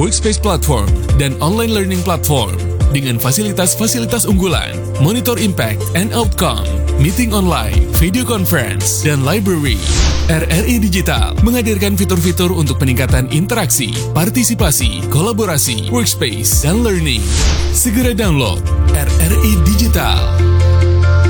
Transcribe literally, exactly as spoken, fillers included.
workspace platform, dan online learning platform. Dengan fasilitas-fasilitas unggulan, monitor impact and outcome, meeting online, video conference, dan library. R R I Digital menghadirkan fitur-fitur untuk peningkatan interaksi, partisipasi, kolaborasi, workspace, dan learning. Segera download R R I Digital.